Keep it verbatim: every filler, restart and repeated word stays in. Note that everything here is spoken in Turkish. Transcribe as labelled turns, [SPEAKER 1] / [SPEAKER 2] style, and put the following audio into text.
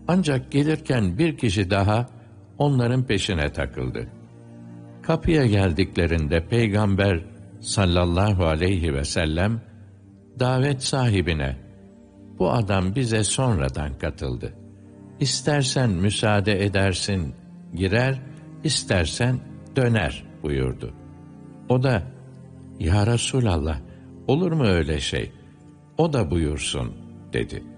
[SPEAKER 1] Ancak gelirken bir kişi daha onların peşine takıldı. Kapıya geldiklerinde Peygamber sallallahu aleyhi ve sellem davet sahibine, bu adam bize sonradan katıldı. İstersen müsaade edersin, girer, istersen döner buyurdu. O da, ya Resulallah, olur mu öyle şey? O da buyursun dedi.